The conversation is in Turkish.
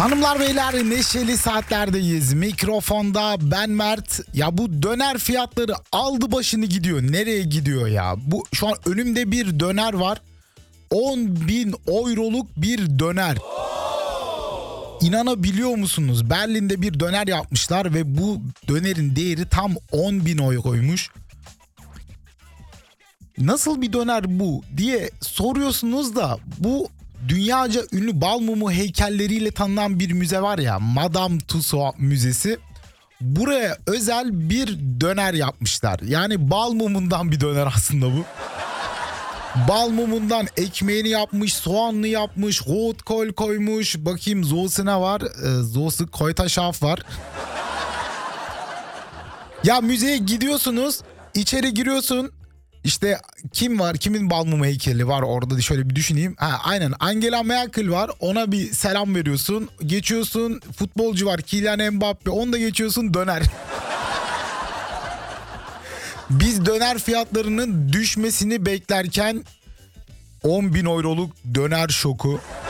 Hanımlar beyler, neşeli saatlerdeyiz. Mikrofonda ben Mert. Ya bu döner fiyatları aldı başını gidiyor. Nereye gidiyor ya? Bu şu an önümde bir döner var. 10.000 euroluk bir döner. İnanabiliyor musunuz? Berlin'de bir döner yapmışlar ve bu dönerin değeri tam 10.000 euroymuş. Nasıl bir döner bu diye soruyorsunuz da bu dünyaca ünlü bal mumu heykelleriyle tanınan bir müze var ya, Madame Tussauds Müzesi. Buraya özel bir döner yapmışlar. Yani bal mumundan bir döner aslında bu. Bal mumundan ekmeğini yapmış, soğanlı yapmış, rotkohl koymuş. Bakayım zosu ne var? Zosu koytaşaf var. Ya müzeye gidiyorsunuz, içeri giriyorsun. İşte kim var? Kimin bal mumu heykeli var orada, şöyle bir düşüneyim. Aynen, Angela Merkel var. Ona bir selam veriyorsun. Geçiyorsun, futbolcu var, Kylian Mbappe. Onu da geçiyorsun, döner. Biz döner fiyatlarının düşmesini beklerken 10.000 euroluk döner şoku.